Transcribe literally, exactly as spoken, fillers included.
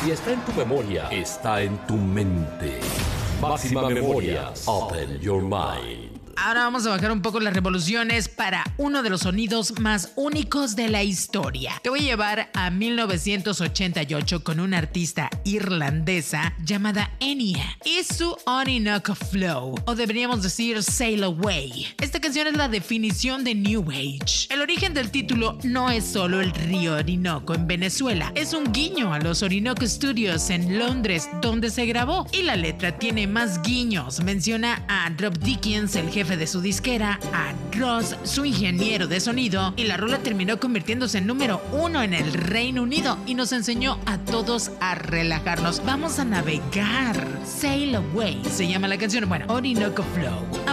Si está en tu memoria, está en tu mente. Máxima Memorias. Open your mind. Ahora vamos a bajar un poco las revoluciones para uno de los sonidos más únicos de la historia. Te voy a llevar a mil novecientos ochenta y ocho con una artista irlandesa llamada Enya y su Orinoco Flow, o deberíamos decir Sail Away. Esta canción es la definición de New Age. El origen del título no es solo el río Orinoco en Venezuela, es un guiño a los Orinoco Studios en Londres, donde se grabó. Y la letra tiene más guiños. Menciona a Rob Dickens, el jefe de su disquera, a Ross, su ingeniero de sonido, y la rola terminó convirtiéndose en número uno en el Reino Unido y nos enseñó a todos a relajarnos. Vamos a navegar. Sail Away se llama la canción. Bueno, Orinoco Flow.